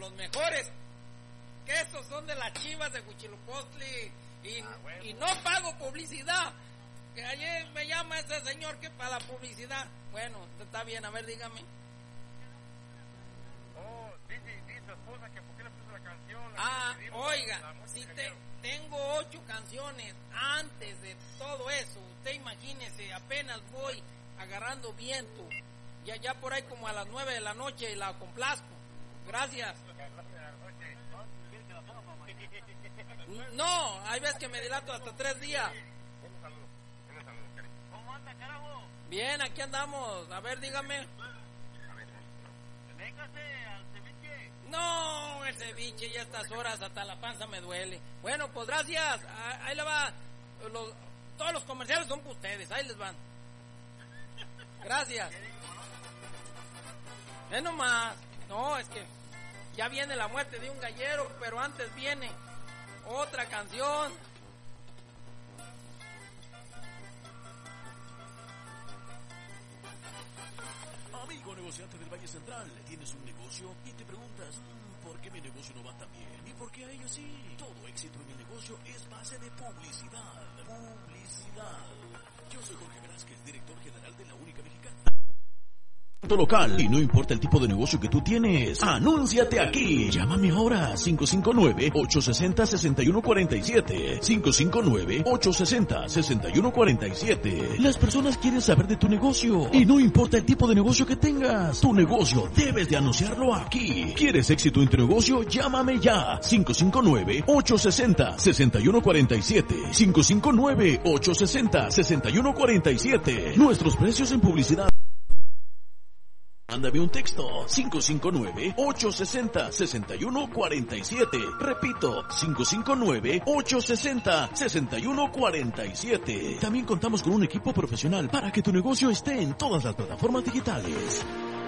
los mejores quesos son de las Chivas de Huitzilopochtli y no pago publicidad. Que ayer me llama ese señor que para la publicidad. Bueno, está bien, a ver, dígame. Dice su esposa que por qué le puso la canción. Oiga, si tengo 8 canciones antes de todo eso. Usted imagínese, apenas voy agarrando viento. Ya por ahí como a las 9 de la noche la complazco. Gracias. No, hay veces que me dilato hasta 3 días. ¿Cómo anda, carajo? Bien, aquí andamos. A ver, dígame. Véngase al ceviche. No, el ceviche ya a estas horas hasta la panza me duele. Bueno, pues gracias. Ahí le va. Todos los comerciales son para ustedes. Ahí les van. Gracias. Nomás. No, es que ya viene la muerte de un gallero, pero antes viene otra canción. Amigo negociante del Valle Central, tienes un negocio y te preguntas, ¿por qué mi negocio no va tan bien? ¿Y por qué a ellos sí? Todo éxito en el negocio es base de publicidad. Publicidad. Yo soy Jorge Velázquez, director general de La Única Mexicana local, y no importa el tipo de negocio que tú tienes, anúnciate aquí. Llámame ahora 559-860-6147 559-860-6147. Las personas quieren saber de tu negocio y no importa el tipo de negocio que tengas, tu negocio debes de anunciarlo aquí. ¿Quieres éxito en tu negocio? Llámame ya 559-860-6147 559-860-6147. Nuestros precios en publicidad. Mándame un texto, 559-860-6147. Repito, 559-860-6147. También contamos con un equipo profesional para que tu negocio esté en todas las plataformas digitales.